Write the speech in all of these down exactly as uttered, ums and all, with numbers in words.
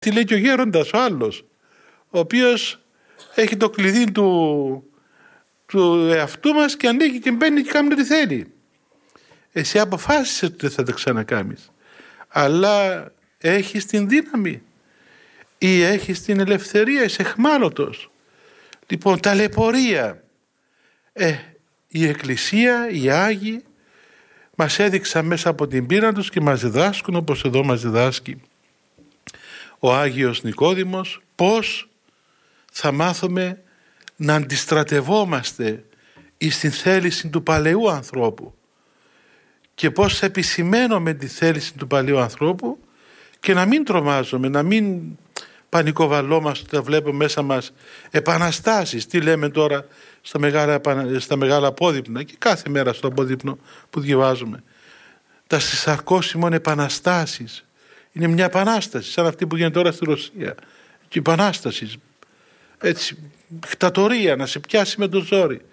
Τι λέει και ο γέροντας ο άλλος, ο οποίος έχει το κλειδί του, του εαυτού μας και ανοίγει και μπαίνει και κάνει ό,τι θέλει. Εσύ αποφάσισες ότι δεν θα το ξανακάμεις, αλλά έχεις την δύναμη ή έχεις την ελευθερία, είσαι εχμάλωτος. Λοιπόν, ταλαιπωρία. Ε, η Εκκλησία, οι Άγιοι μας έδειξαν μέσα από την πείρα τους και μας διδάσκουν, όπως εδώ μας διδάσκει ο Άγιος Νικόδημος, πώς θα μάθουμε να αντιστρατευόμαστε εις την θέληση του παλαιού ανθρώπου και πώς θα επισημαίνουμε τη θέληση του παλαιού ανθρώπου και να μην τρομάζουμε, να μην πανικοβαλόμαστε όταν βλέπουμε μέσα μας επαναστάσεις. Τι λέμε τώρα στα μεγάλα, στα μεγάλα απόδειπνα και κάθε μέρα στο απόδειπνο που διαβάζουμε. Τα συσσαρκώσιμων επαναστάσεις. Είναι μια επανάσταση σαν αυτή που γίνεται τώρα στη Ρωσία. Και επανάσταση, έτσι, δικτατορία, να σε πιάσει με το ζόρι.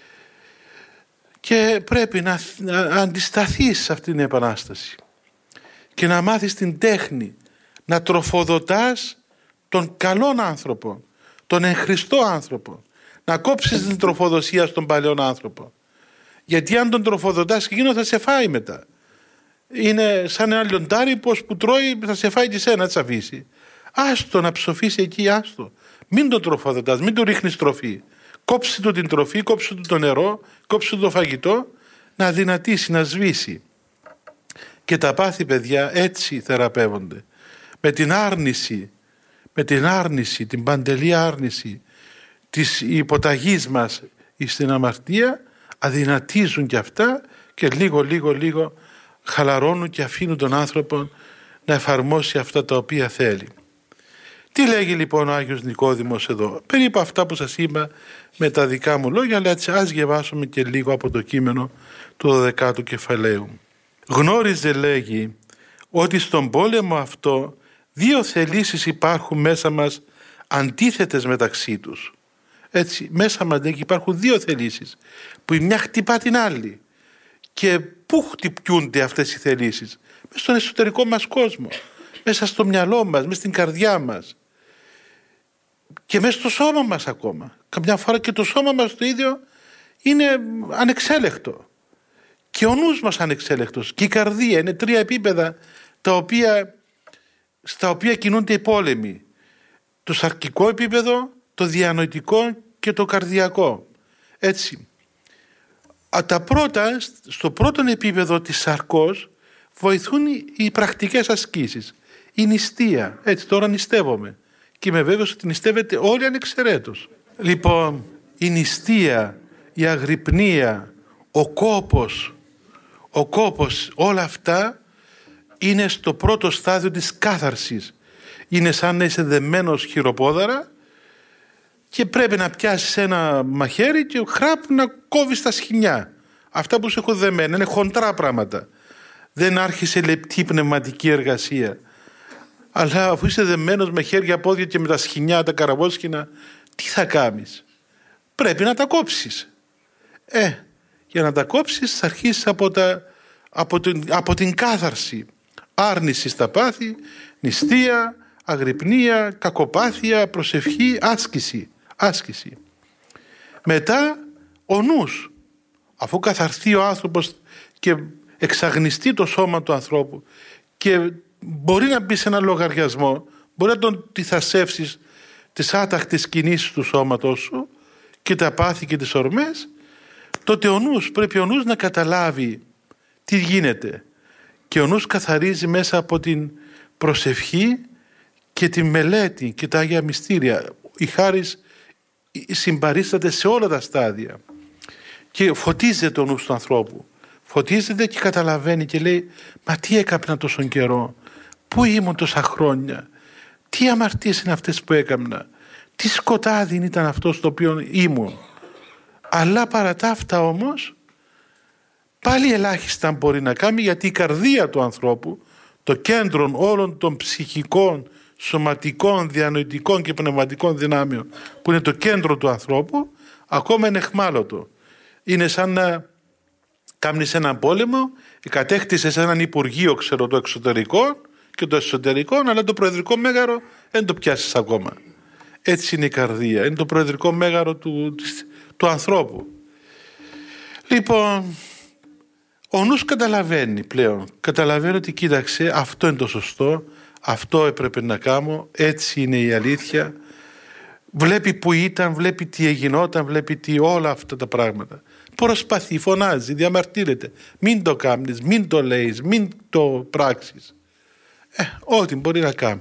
Και πρέπει να, να αντισταθείς σε αυτήν την επανάσταση και να μάθεις την τέχνη να τροφοδοτάς τον καλόν άνθρωπο, τον εν Χριστώ άνθρωπο, να κόψεις την τροφοδοσία στον παλαιόν άνθρωπο, γιατί αν τον τροφοδοτάς εκείνο θα σε φάει μετά. Είναι σαν ένα λιοντάρι που τρώει, θα σε φάει και σένα, θα σε αφήσει. Άστο να ψοφήσει εκεί, άστο. Μην τον τροφοδοτάς, μην του ρίχνεις τροφή. Κόψε του την τροφή, κόψε του το νερό, κόψε του το φαγητό, να δυνατήσει, να σβήσει. Και τα πάθη, παιδιά, έτσι θεραπεύονται. Με την άρνηση, με την άρνηση, την παντελή άρνηση της υποταγής μας στην αμαρτία, αδυνατίζουν και αυτά και λίγο λίγο λίγο χαλαρώνουν και αφήνουν τον άνθρωπο να εφαρμόσει αυτά τα οποία θέλει. Τι λέγει λοιπόν ο Άγιος Νικόδημος εδώ? Περίπου αυτά που σας είπα με τα δικά μου λόγια, αλλά έτσι ας διαβάσουμε και λίγο από το κείμενο του δωδεκάτου κεφαλαίου. Γνώριζε, λέγει, ότι στον πόλεμο αυτό δύο θελήσεις υπάρχουν μέσα μας αντίθετες μεταξύ τους. Έτσι, μέσα μας λέγει, υπάρχουν δύο θελήσεις που η μια χτυπά την άλλη. Και πού χτυπιούνται αυτές οι θελήσεις? Μέσα στον εσωτερικό μας κόσμο, μέσα στο μυαλό μας, μέσα στην καρδιά μας και μέσα στο σώμα μας ακόμα. Καμιά φορά και το σώμα μας το ίδιο είναι ανεξέλεκτο και ο νους μας ανεξέλεκτος και η καρδία. Είναι τρία επίπεδα τα οποία, στα οποία κινούνται οι πόλεμοι. Το σαρκικό επίπεδο, το διανοητικό και το καρδιακό. Έτσι. Τα πρώτα, στο πρώτο επίπεδο της σαρκός βοηθούν οι πρακτικές ασκήσεις. Η νηστεία. Έτσι, τώρα νηστεύομαι και είμαι βέβαιος ότι νηστεύετε όλοι ανεξαιρέτως. Λοιπόν, η νηστεία, η αγρυπνία, ο κόπος, ο κόπος, όλα αυτά είναι στο πρώτο στάδιο της κάθαρσης. Είναι σαν να είσαι δεμένος χειροπόδαρα και πρέπει να πιάσεις ένα μαχαίρι και χράπ να κόβεις τα σχοινιά. Αυτά που σου έχω δεμένα είναι χοντρά πράγματα. Δεν άρχισε λεπτή πνευματική εργασία. Αλλά αφού είσαι δεμένος με χέρια, πόδια και με τα σχοινιά, τα καραβόσκηνα, τι θα κάνεις? Πρέπει να τα κόψεις. Ε, για να τα κόψεις θα αρχίσεις από, τα, από, την, από την κάθαρση. Άρνηση στα πάθη, νηστεία, αγρυπνία, κακοπάθεια, προσευχή, άσκηση. άσκηση. Μετά ο νους. Αφού καθαρθεί ο άνθρωπος και εξαγνιστεί το σώμα του ανθρώπου και μπορεί να μπει σε ένα λογαριασμό, μπορεί να τον τυθασεύσεις τις άταχτες κινήσεις του σώματος σου και τα πάθη και τις ορμές, τότε ο νους, πρέπει ο νους να καταλάβει τι γίνεται. Και ο νους καθαρίζει μέσα από την προσευχή και τη μελέτη και τα Άγια Μυστήρια. Η χάρις συμπαρίσταται σε όλα τα στάδια και φωτίζεται ο νους του ανθρώπου. Φωτίζεται και καταλαβαίνει και λέει, μα τι έκανα τόσον καιρό, πού ήμουν τόσα χρόνια, τι αμαρτίες είναι αυτές που έκανα, τι σκοτάδι ήταν αυτό στο οποίο ήμουν. Αλλά παρά τα αυτά όμως πάλι ελάχιστα μπορεί να κάνει, γιατί η καρδία του ανθρώπου, το κέντρο όλων των ψυχικών, σωματικών, διανοητικών και πνευματικών δυνάμεων που είναι το κέντρο του ανθρώπου, ακόμα είναι εχμάλωτο. Είναι σαν να κάνεις έναν πόλεμο, κατέκτησες έναν υπουργείο, ξέρω, το εξωτερικό και το εσωτερικό, αλλά το προεδρικό μέγαρο δεν το πιάσεις ακόμα. Έτσι είναι η καρδία, είναι το προεδρικό μέγαρο του, του ανθρώπου. Λοιπόν, ο νους καταλαβαίνει πλέον, καταλαβαίνει ότι κοίταξε, αυτό είναι το σωστό, αυτό έπρεπε να κάνω, έτσι είναι η αλήθεια. Βλέπει που ήταν, βλέπει τι εγινόταν, βλέπει τι όλα αυτά τα πράγματα. Προσπαθεί, φωνάζει, διαμαρτύρεται. Μην το κάνεις, μην το λέεις, μην το πράξεις. Ε, ό,τι μπορεί να κάνει.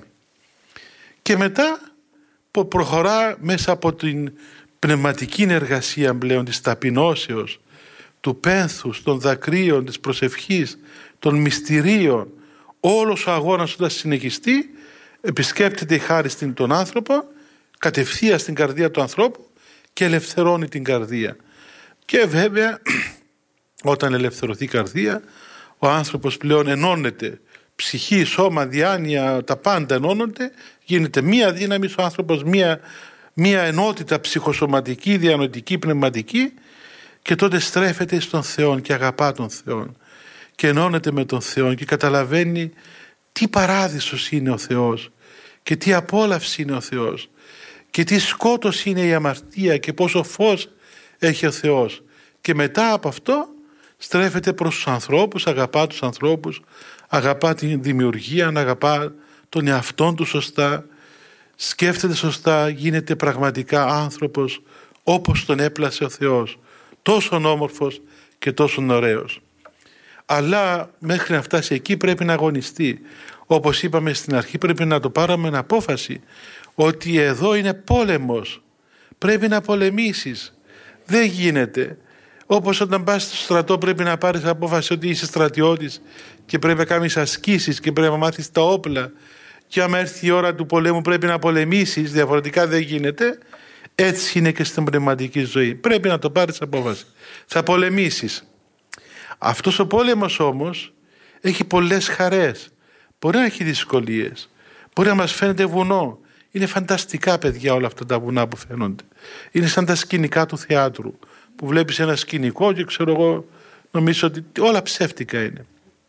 Και μετά που προχωρά μέσα από την πνευματική εργασία πλέον της ταπεινώσεως, του πένθους, των δακρύων, της προσευχής, των μυστηρίων, όλος ο αγώνας όταν συνεχιστεί, επισκέπτεται η χάρη στην τον άνθρωπο, κατευθείαν στην καρδία του ανθρώπου και ελευθερώνει την καρδία. Και βέβαια όταν ελευθερωθεί η καρδία, ο άνθρωπος πλέον ενώνεται, ψυχή, σώμα, διάνοια, τα πάντα ενώνονται, γίνεται μία δύναμη ο άνθρωπος, μία, μία ενότητα ψυχοσωματική, διανοητική, πνευματική, και τότε στρέφεται στον Θεό και αγαπά τον Θεό και ενώνεται με τον Θεό και καταλαβαίνει τι παράδεισος είναι ο Θεός και τι απόλαυση είναι ο Θεός και τι σκότος είναι η αμαρτία και πόσο φως έχει ο Θεός. Και μετά από αυτό στρέφεται προς τους ανθρώπους, αγαπά τους ανθρώπους, αγαπά την δημιουργία, αγαπά τον εαυτόν του σωστά, σκέφτεται σωστά, γίνεται πραγματικά άνθρωπος όπως τον έπλασε ο Θεός, τόσο όμορφος και τόσο ωραίος. Αλλά μέχρι να φτάσει εκεί πρέπει να αγωνιστεί. Όπως είπαμε στην αρχή, πρέπει να το πάρουμε με απόφαση ότι εδώ είναι πόλεμος, πρέπει να πολεμήσεις. Δεν γίνεται. Όπως όταν πας στο στρατό πρέπει να πάρεις απόφαση ότι είσαι στρατιώτης και πρέπει να κάνεις ασκήσεις και πρέπει να μάθεις τα όπλα, και άμα έρθει η ώρα του πολέμου πρέπει να πολεμήσεις, διαφορετικά δεν γίνεται. Έτσι είναι και στην πνευματική ζωή. Πρέπει να το πάρεις απόφαση. Θα πολεμήσεις. Αυτός ο πόλεμος όμως έχει πολλές χαρές. Μπορεί να έχει δυσκολίες. Μπορεί να μας φαίνεται βουνό. Είναι φανταστικά, παιδιά, όλα αυτά τα βουνά που φαίνονται. Είναι σαν τα σκηνικά του θεάτρου, που βλέπεις ένα σκηνικό και ξέρω εγώ νομίζω ότι όλα ψεύτικα είναι.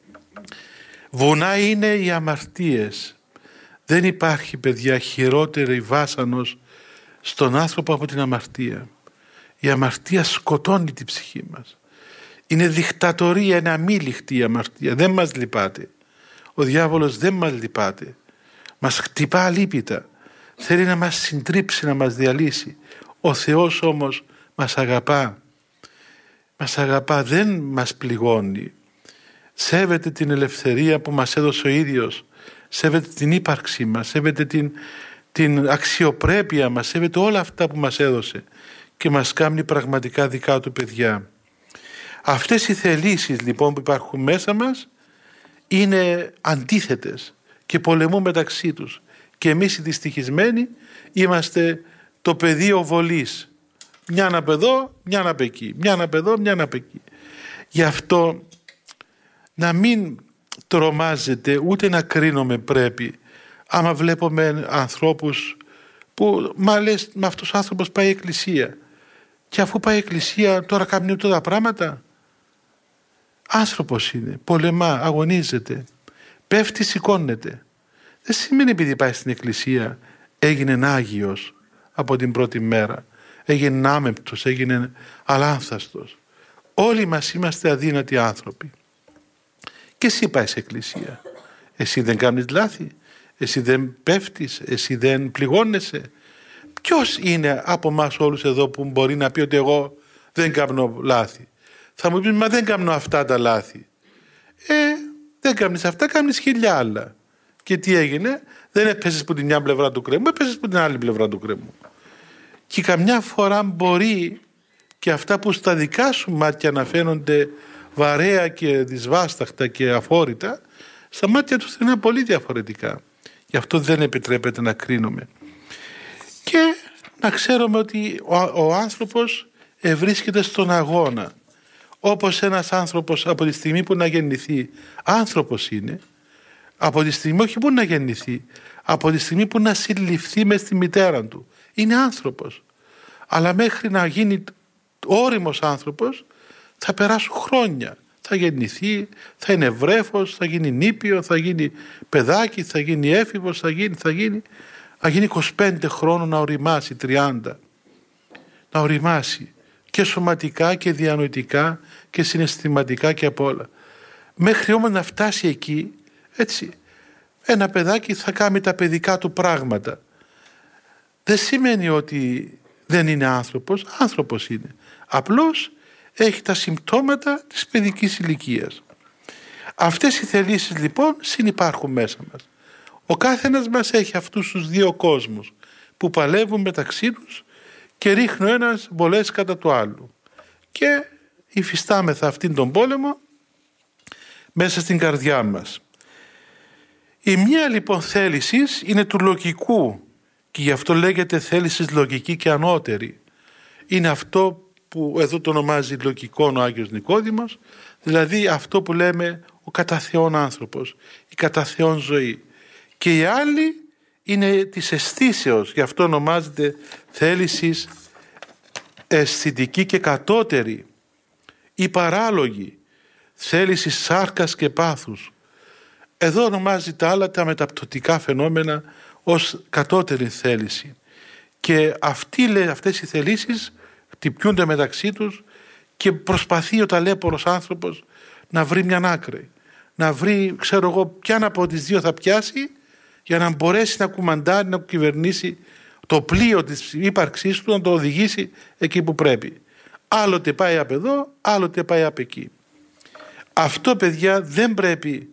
Βουνά είναι οι αμαρτίες. Δεν υπάρχει, παιδιά, χειρότερη βάσανος στον άνθρωπο από την αμαρτία. Η αμαρτία σκοτώνει την ψυχή μας. Είναι δικτατορία, είναι αμήλικτη η αμαρτία. Δεν μας λυπάται. Ο διάβολος δεν μας λυπάται. Μας χτυπά αλίπητα. Θέλει να μας συντρίψει, να μας διαλύσει. Ο Θεός όμως μας αγαπά. Μας αγαπά, δεν μας πληγώνει. Σέβεται την ελευθερία που μας έδωσε ο ίδιος. Σέβεται την ύπαρξή μας. Σέβεται την, την αξιοπρέπεια μας. Σέβεται όλα αυτά που μας έδωσε. Και μας κάνει πραγματικά δικά του παιδιά. Αυτές οι θελήσεις λοιπόν που υπάρχουν μέσα μας είναι αντίθετες και πολεμούν μεταξύ τους. Και εμείς οι δυστυχισμένοι είμαστε το πεδίο βολής. Μια να παιδώ, μια να πεκεί. Μια να παιδώ, μια να πεκεί. Γι' αυτό να μην τρομάζετε, ούτε να κρίνουμε πρέπει. Άμα βλέπουμε ανθρώπους που μα λες, με αυτός ο άνθρωπος πάει η εκκλησία. Και αφού πάει η εκκλησία τώρα κάνει τώρα πράγματα. Άνθρωπος είναι, πολεμά, αγωνίζεται, πέφτει, σηκώνεται. Δεν σημαίνει επειδή πάει στην εκκλησία έγινε Άγιος από την πρώτη μέρα, έγινε άμεμπτος, έγινε αλάνθαστος. Όλοι μας είμαστε αδύνατοι άνθρωποι. Και εσύ πάει σε εκκλησία. Εσύ δεν κάνεις λάθη, εσύ δεν πέφτεις, εσύ δεν πληγώνεσαι. Ποιος είναι από εμάς όλους εδώ που μπορεί να πει ότι εγώ δεν κάνω λάθη? Θα μου πει, μα δεν κάνω αυτά τα λάθη. Ε, δεν κάνεις αυτά, κάνεις χιλιά άλλα. Και τι έγινε? Δεν έπεσες από την μια πλευρά του κρέμου, έπεσες από την άλλη πλευρά του κρέμου. Και καμιά φορά μπορεί και αυτά που στα δικά σου μάτια να φαίνονται βαρέα και δυσβάσταχτα και αφόρητα, στα μάτια του είναι πολύ διαφορετικά. Γι' αυτό δεν επιτρέπεται να κρίνουμε. Και να ξέρουμε ότι ο, ο άνθρωπος βρίσκεται στον αγώνα. Όπως ένας άνθρωπος από τη στιγμή που να γεννηθεί άνθρωπος είναι, από τη στιγμή όχι που να γεννηθεί, από τη στιγμή που να συλληφθεί μες στη μητέρα του, είναι άνθρωπος. Αλλά μέχρι να γίνει όριμος άνθρωπος θα περάσουν χρόνια. Θα γεννηθεί, θα είναι βρέφος, θα γίνει νήπιο, θα γίνει παιδάκι, θα γίνει έφηβος, θα γίνει, θα γίνει. να γίνει είκοσι πέντε χρόνων, να οριμάσει, τριάντα, να οριμάσει και σωματικά και διανοητικά και συναισθηματικά και απ' όλα. Μέχρι όμως να φτάσει εκεί, έτσι, ένα παιδάκι θα κάνει τα παιδικά του πράγματα. Δεν σημαίνει ότι δεν είναι άνθρωπος, άνθρωπος είναι. Απλώς έχει τα συμπτώματα της παιδικής ηλικίας. Αυτές οι θελήσεις λοιπόν συνυπάρχουν μέσα μας. Ο καθένας μας έχει αυτούς τους δύο κόσμους που παλεύουν μεταξύ τους και ρίχνουν ένας βολές κατά του άλλου. Και υφιστάμεθα αυτήν τον πόλεμο μέσα στην καρδιά μας. Η μία λοιπόν θέληση είναι του λογικού και γι' αυτό λέγεται θέληση λογική και ανώτερη. Είναι αυτό που εδώ το ονομάζει λογικόν ο Άγιος Νικόδημος, δηλαδή αυτό που λέμε ο κατά Θεόν άνθρωπος, η κατά Θεόν ζωή. Και η άλλη είναι της αισθήσεως, γι' αυτό ονομάζεται θέληση αισθητική και κατώτερη, η παράλογη, θέληση σάρκας και πάθους. Εδώ ονομάζει τα άλλα τα μεταπτωτικά φαινόμενα ως κατώτερη θέληση. Και αυτοί, αυτές οι θελήσεις χτυπιούνται μεταξύ τους και προσπαθεί ο ταλέπορος άνθρωπος να βρει μια άκρη. Να βρει, ξέρω εγώ, ποιαν από τις δύο θα πιάσει για να μπορέσει να κουμαντάρει, να κυβερνήσει το πλοίο της ύπαρξής του, να το οδηγήσει εκεί που πρέπει. Άλλοτε πάει απ' εδώ, άλλοτε πάει απ' εκεί. Αυτό, παιδιά, δεν πρέπει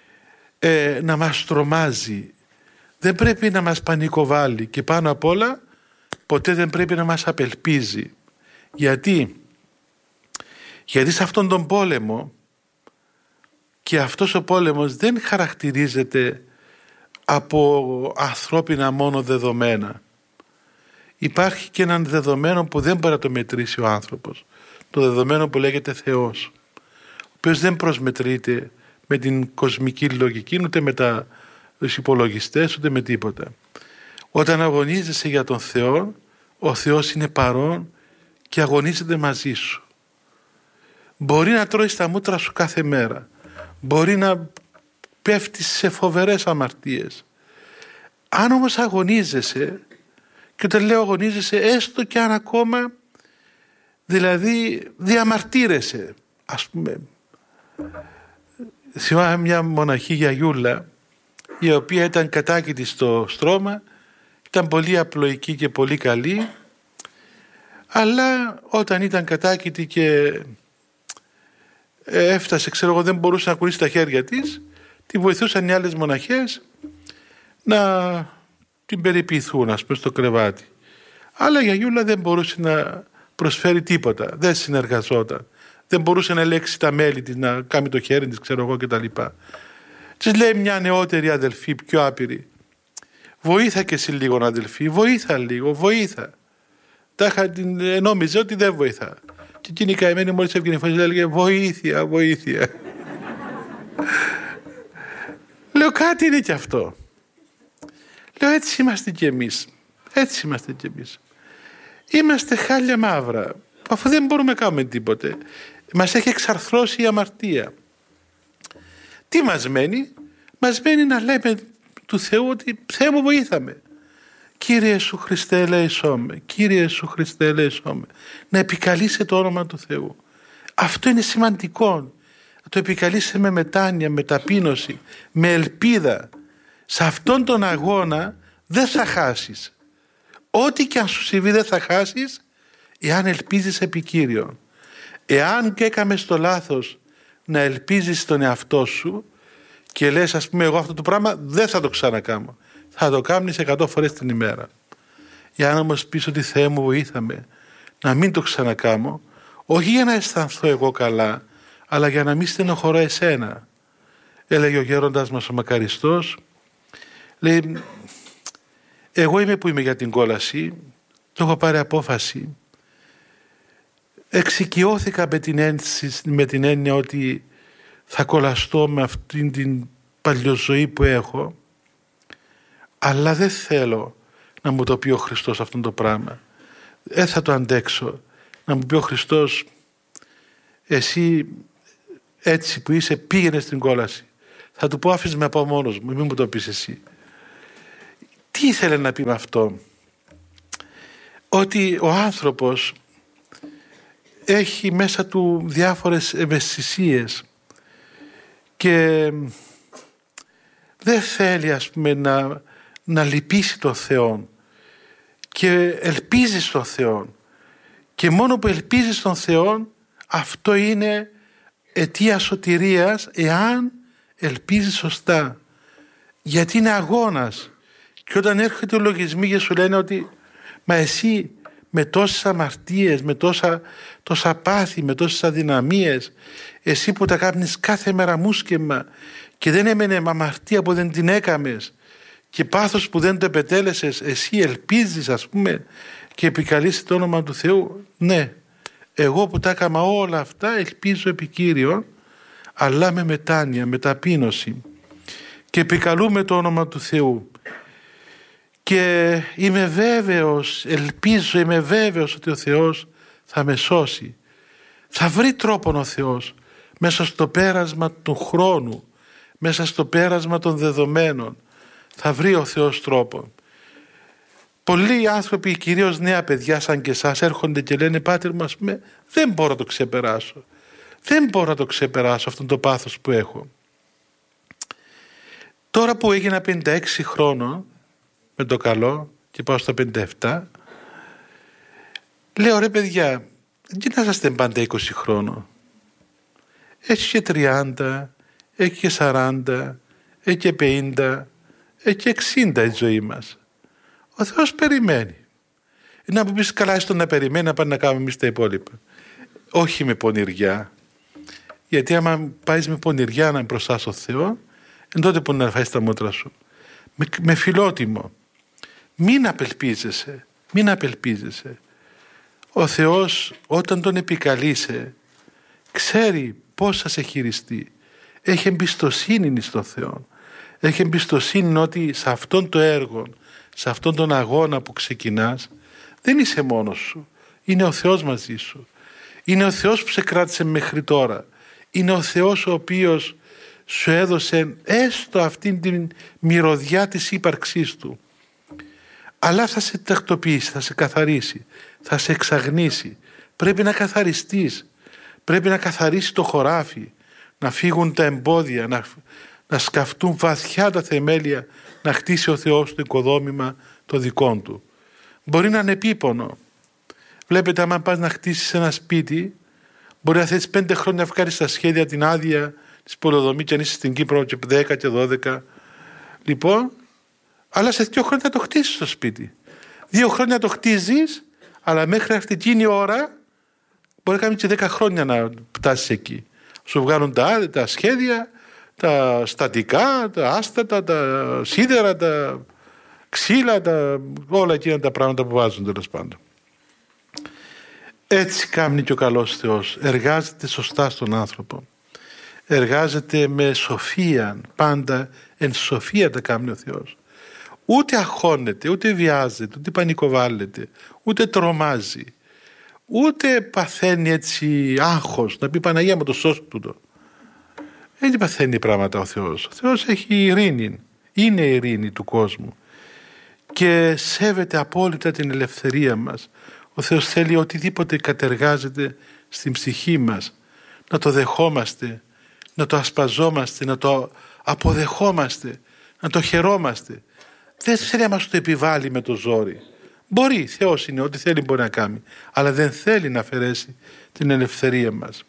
ε, να μας τρομάζει, δεν πρέπει να μας πανικοβάλλει και πάνω απ' όλα ποτέ δεν πρέπει να μας απελπίζει. Γιατί, γιατί σε αυτόν τον πόλεμο, και αυτός ο πόλεμος δεν χαρακτηρίζεται από ανθρώπινα μόνο δεδομένα. Υπάρχει και έναν δεδομένο που δεν μπορεί να το μετρήσει ο άνθρωπος. Το δεδομένο που λέγεται Θεός, ο οποίος δεν προσμετρείται με την κοσμική λογική, ούτε με τα, τους υπολογιστές, ούτε με τίποτα. Όταν αγωνίζεσαι για τον Θεό, ο Θεός είναι παρόν και αγωνίζεται μαζί σου. Μπορεί να τρώεις τα μούτρα σου κάθε μέρα. Μπορεί να πέφτεις σε φοβερές αμαρτίες. Αν όμως αγωνίζεσαι, και όταν λέω αγωνίζεσαι, έστω και αν ακόμα δηλαδή διαμαρτύρεσαι, ας πούμε. Θυμάμαι μια μοναχή γιαγιούλα, η οποία ήταν κατάκητη στο στρώμα, ήταν πολύ απλοϊκή και πολύ καλή, αλλά όταν ήταν κατάκητη και έφτασε, ξέρω εγώ, δεν μπορούσε να κουρήσει τα χέρια της, τη βοηθούσαν οι άλλες μοναχές να την περιποιηθούν, ας πούμε, στο κρεβάτι. Αλλά η γιαγιούλα δεν μπορούσε να προσφέρει τίποτα, δεν συνεργαζόταν, δεν μπορούσε να ελέξει τα μέλη της, να κάνει το χέρι της, ξέρω εγώ, κτλ. Της λέει μια νεότερη αδελφή, πιο άπειρη, βοήθα και εσύ λίγο, αδελφή, βοήθα λίγο, βοήθα. Τάχα την νόμιζε ότι δεν βοηθά. Και εκείνη η καημένη μόλις έβγαινε η φωνή, έλεγε βοήθεια, βοήθεια. Λέω, κάτι είναι και αυτό. Λέω, έτσι είμαστε κι εμείς. Έτσι είμαστε κι εμείς. Είμαστε χάλια μαύρα, αφού δεν μπορούμε να κάνουμε τίποτε. Μας έχει εξαρθρώσει η αμαρτία. Τι μας μένει? Μας μένει να λέμε του Θεού ότι Θεέ μου βοήθαμε. Κύριε Ιησού Χριστέ ελέησόμε, Κύριε Ιησού Χριστέ ελέησόμε. Να επικαλείσαι το όνομα του Θεού. Αυτό είναι σημαντικό. Να το επικαλείσαι με μετάνοια, με ταπείνωση, με ελπίδα. Σε αυτόν τον αγώνα δεν θα χάσεις. Ό,τι και αν σου συμβεί δεν θα χάσεις, εάν ελπίζεις επί Κύριον. Εάν και έκαμε στο λάθος να ελπίζεις τον εαυτό σου και λες, ας πούμε, εγώ αυτό το πράγμα δεν θα το ξανακάνω, θα το κάνεις εκατό φορές την ημέρα. Εάν όμως πεις ότι Θεέ μου βοήθαμε να μην το ξανακάνω, όχι για να αισθανθώ εγώ καλά, αλλά για να μην στενοχωρώ εσένα. Έλεγε ο γέροντας μας ο Μακαριστός, λέει, εγώ είμαι που είμαι για την κόλαση, το έχω πάρει απόφαση, εξοικειώθηκα με την, ένση, με την έννοια ότι θα κολλαστώ με αυτήν την παλιοζωή που έχω, αλλά δεν θέλω να μου το πει ο Χριστός αυτό το πράγμα. Δεν θα το αντέξω. Να μου πει ο Χριστός, εσύ έτσι που είσαι πήγαινε στην κόλαση. Θα του πω, άφησε με από μόνος μου, μην μου το πεις εσύ. Τι ήθελε να πει με αυτό? Ότι ο άνθρωπος έχει μέσα του διάφορες ευαισθησίες και δεν θέλει, ας πούμε, να, να λυπήσει τον Θεό και ελπίζει στον Θεό, και μόνο που ελπίζει στον Θεό, αυτό είναι αιτία σωτηρίας, εάν ελπίζει σωστά, γιατί είναι αγώνας. Και όταν έρχονται οι λογισμοί και σου λένε ότι μα εσύ με τόσες αμαρτίες, με τόσα, τόσα πάθη, με τόσες αδυναμίες, εσύ που τα κάνεις κάθε μέρα μουσκεμα και δεν έμενε αμαρτία που δεν την έκαμες και πάθος που δεν το επετέλεσες, εσύ ελπίζεις, ας πούμε, και επικαλείσαι το όνομα του Θεού. Ναι, εγώ που τα έκαμα όλα αυτά ελπίζω επί Κύριον, αλλά με μετάνοια, με ταπείνωση, και επικαλούμε το όνομα του Θεού. Και είμαι βέβαιος, ελπίζω, είμαι βέβαιος ότι ο Θεός θα με σώσει. Θα βρει τρόπον ο Θεός μέσα στο πέρασμα του χρόνου, μέσα στο πέρασμα των δεδομένων. Θα βρει ο Θεός τρόπον. Πολλοί άνθρωποι, κυρίως νέα παιδιά σαν και εσάς, έρχονται και λένε, πάτερ μου, ας πούμε, δεν μπορώ να το ξεπεράσω. Δεν μπορώ να το ξεπεράσω αυτό το πάθος που έχω. Τώρα που έγινα πενήντα έξι χρόνων, με το καλό, και πάω στα πενήντα επτά, λέω, ρε παιδιά, τι να είσαστε πάντα είκοσι χρόνων. Έχει και τριάντα, έχει και σαράντα, έχει και πενήντα, έχει και εξήντα η ζωή μας. Ο Θεός περιμένει. Να μου πεις, καλά, έστω να περιμένει, να πάμε να κάνουμε εμείς τα υπόλοιπα. Όχι με πονηριά. Γιατί άμα πάει με πονηριά να μπροστά στο Θεό, εν τότε που να φάεις τα μούτρα σου. Με, με φιλότιμο. Μην απελπίζεσαι. Μην απελπίζεσαι. Ο Θεός, όταν τον επικαλείσαι, ξέρει πώς θα σε χειριστεί. Έχει εμπιστοσύνη στο Θεό. Έχει εμπιστοσύνη ότι σε αυτόν το έργο, σε αυτόν τον αγώνα που ξεκινάς, δεν είσαι μόνος σου. Είναι ο Θεός μαζί σου. Είναι ο Θεός που σε κράτησε μέχρι τώρα. Είναι ο Θεός ο οποίος σου έδωσε έστω αυτήν την μυρωδιά της ύπαρξής Του. Αλλά θα σε τακτοποιήσει, θα σε καθαρίσει, θα σε εξαγνίσει. Πρέπει να καθαριστείς. Πρέπει να καθαρίσει το χωράφι, να φύγουν τα εμπόδια, να, να σκαφτούν βαθιά τα θεμέλια, να χτίσει ο Θεός το οικοδόμημα το δικό Του. Μπορεί να είναι επίπονο. Βλέπετε, άμα πας να χτίσεις ένα σπίτι, μπορεί να θες πέντε χρόνια να βγάλεις τα σχέδια, την άδεια της πολεοδομής, και αν είσαι στην Κύπρο και δέκα και δώδεκα. Λοιπόν, αλλά σε δύο χρόνια το χτίσεις το σπίτι. Δύο χρόνια το χτίζεις, αλλά μέχρι αυτή εκείνη η ώρα μπορεί να κάνει και δέκα χρόνια να φτάσεις εκεί. Σου βγάλουν τα, τα σχέδια, τα στατικά, τα άστατα, τα σίδερα, τα ξύλα, τα, όλα εκείνα τα πράγματα που βάζουν, τέλος πάντων. Έτσι κάνει και ο καλός Θεός. Εργάζεται σωστά στον άνθρωπο. Εργάζεται με σοφία. Πάντα εν σοφία τα κάνει ο Θεός. Ούτε αγχώνεται, ούτε βιάζεται, ούτε πανικοβάλλεται, ούτε τρομάζει, ούτε παθαίνει έτσι άγχος, να πει Παναγία μου το σώσου τούτο. Δεν παθαίνει πράγματα ο Θεός. Ο Θεός έχει ειρήνη. Είναι η ειρήνη του κόσμου. Και σέβεται απόλυτα την ελευθερία μας. Ο Θεός θέλει οτιδήποτε κατεργάζεται στην ψυχή μας να το δεχόμαστε, να το ασπαζόμαστε, να το αποδεχόμαστε, να το χαιρόμαστε. Δεν θέλει να μας το επιβάλλει με το ζόρι. Μπορεί, Θεός είναι, ό,τι θέλει μπορεί να κάνει, αλλά δεν θέλει να αφαιρέσει την ελευθερία μας.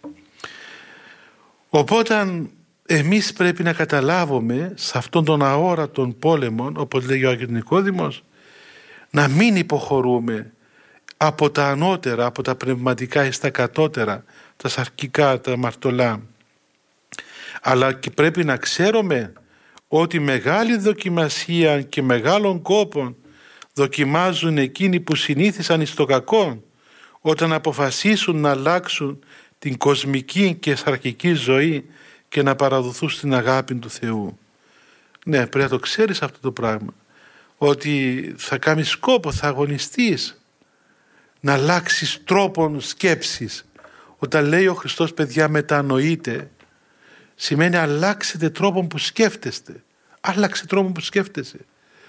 Οπότε εμείς πρέπει να καταλάβουμε σε αυτόν τον αόρατον πόλεμο, όπως λέγει ο Άγιος Νικόδημος, να μην υποχωρούμε από τα ανώτερα, από τα πνευματικά εις τα κατώτερα, τα σαρκικά, τα αμαρτωλά. Αλλά και πρέπει να ξέρουμε ότι μεγάλη δοκιμασία και μεγάλων κόπων δοκιμάζουν εκείνοι που συνήθισαν εις το κακό, όταν αποφασίσουν να αλλάξουν την κοσμική και σαρκική ζωή και να παραδοθούν στην αγάπη του Θεού. Ναι, πρέπει να το ξέρεις αυτό το πράγμα, ότι θα κάνεις κόπο, θα αγωνιστείς να αλλάξεις τρόπον σκέψης. Όταν λέει ο Χριστός, παιδιά, μετανοείτε, σημαίνει αλλάξετε τρόπον που σκέφτεστε. Άλλαξε τρόπον που σκέφτεσαι.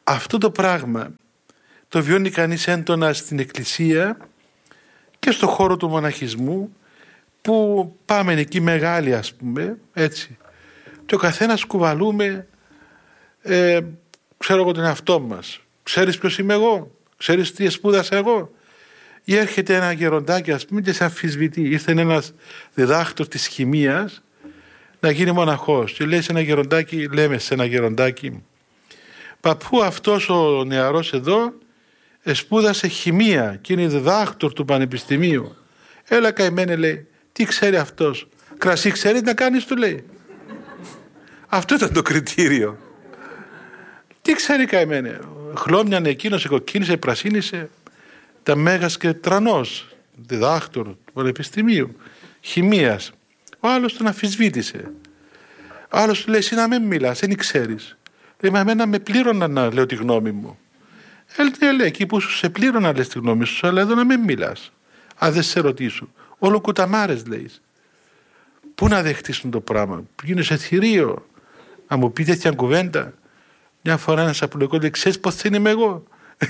Αυτό το πράγμα το βιώνει κανείς έντονα στην εκκλησία και στο χώρο του μοναχισμού, που πάμε εκεί μεγάλοι, ας πούμε, έτσι, και ο καθένας κουβαλούμε ε, ξέρω εγώ τον εαυτό μας. Ξέρεις ποιος είμαι εγώ, ξέρεις τι σπούδασα εγώ. Ή έρχεται ένα γεροντάκι, ας πούμε, και σε αμφισβητεί. Ήρθε ένας διδάκτορ της χημείας να γίνει μοναχός και λέει σε ένα γεροντάκι, λέμε σε ένα γεροντάκι, παππού, αυτός ο νεαρός εδώ σπούδασε χημεία και είναι διδάκτορ του πανεπιστημίου. Έλα καημένε, λέει, τι ξέρει αυτός? Κρασί ξέρει να κάνεις, του λέει. Αυτό ήταν το κριτήριο. Τι ξέρει καημένε? Χλώμιανε εκείνος, κοκκίνησε, πρασίνησε. Τα μέγας και τρανός διδάκτορ του πανεπιστημίου χημείας. Ο άλλος τον αμφισβήτησε. Ο άλλος του λέει, εσύ να μην μιλάς, δεν ξέρεις. Λέει, μα εμένα με πλήρωναν να λέω τη γνώμη μου. Ε, λέει, εκεί που σου σε πλήρωνα λες τη γνώμη σου, αλλά εδώ να μην μιλάς. Αν δεν σε ρωτήσω. Όλο κουταμάρες λέει. Πού να δεχτήσουν το πράγμα? Γίνεσαι θηρίο να μου πει τέτοια κουβέντα? Μια φορά ένας απλοϊκός λέει, ξέρεις πώς θα είμαι εγώ?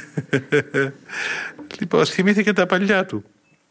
Λοιπόν, θυμήθηκε τα παλιά του.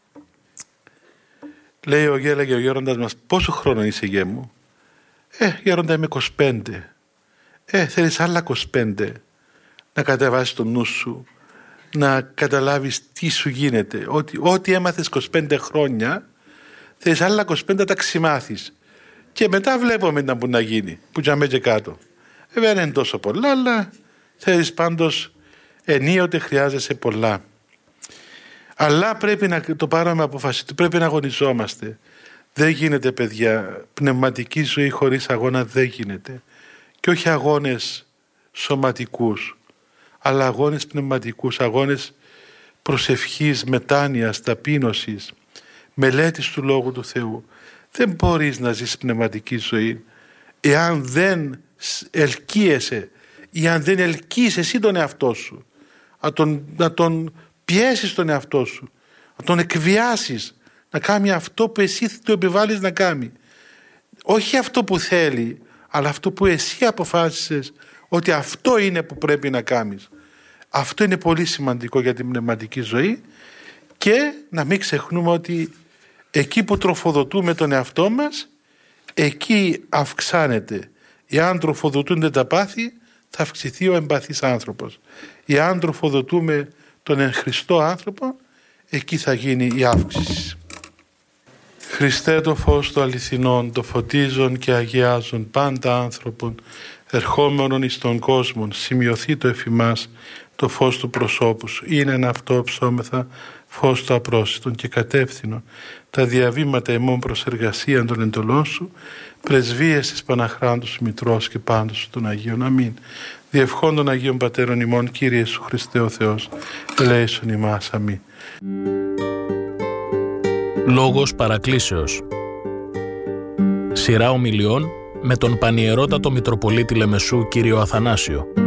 Λέει ο Γέλα και ο γέροντας μας, πόσο χρόνο είσαι γέ μου? Ε, γέροντα, είμαι είκοσι πέντε. Ε, θέλεις άλλα είκοσι πέντε να κατεβάσεις το νου σου, να καταλάβεις τι σου γίνεται. Ότι, ό,τι έμαθες είκοσι πέντε χρόνια, θέλεις άλλα είκοσι πέντε να τα ξημάθεις. Και μετά βλέπουμε να που να γίνει, που τζαμέ και κάτω. Βέβαια δεν είναι τόσο πολλά, αλλά θέλεις πάντως ενίοτε χρειάζεσαι πολλά. Αλλά πρέπει να το πάρουμε αποφασιστεί, πρέπει να αγωνιζόμαστε. Δεν γίνεται, παιδιά, πνευματική ζωή χωρίς αγώνα δεν γίνεται. Και όχι αγώνες σωματικούς, αλλά αγώνες πνευματικούς, αγώνες προσευχής, μετάνοιας, ταπείνωσης, μελέτης του Λόγου του Θεού. Δεν μπορείς να ζεις πνευματική ζωή εάν δεν ελκύεσαι ή αν δεν ελκύεις εσύ τον εαυτό σου, να τον, να τον πιέσεις τον εαυτό σου, να τον εκβιάσεις να κάνει αυτό που εσύ του επιβάλλεις να κάνει. Όχι αυτό που θέλει, αλλά αυτό που εσύ αποφάσισες ότι αυτό είναι που πρέπει να κάνεις. Αυτό είναι πολύ σημαντικό για την πνευματική ζωή. Και να μην ξεχνούμε ότι εκεί που τροφοδοτούμε τον εαυτό μας, εκεί αυξάνεται. Εάν τροφοδοτούνται τα πάθη, θα αυξηθεί ο εμπαθής άνθρωπος. Εάν τροφοδοτούμε τον εν Χριστώ άνθρωπο, εκεί θα γίνει η αύξηση. Χριστέ, το φως του αληθινών, το φωτίζον και αγιάζον πάντα άνθρωπον, ερχόμενον εις τον κόσμο, σημειωθεί το εφημάς το φως του προσώπου σου. Είναι ένα αυτό ψώμεθα φως του απρόσιτον και κατεύθυνον τα διαβήματα ημών προς εργασία των εντολών σου, πρεσβείες της Παναχράντου σου Μητρός και πάντως σου των Αγίων. Αμήν. Διευχών των Αγίων Πατέρων ημών, Κύριε Ιησού Χριστέ ο Θεός, ελέησον ημάς. Αμήν. Λόγος παρακλήσεως. Σειρά ομιλιών με τον Πανιερότατο Μητροπολίτη Λεμεσού Κύριο Αθανάσιο.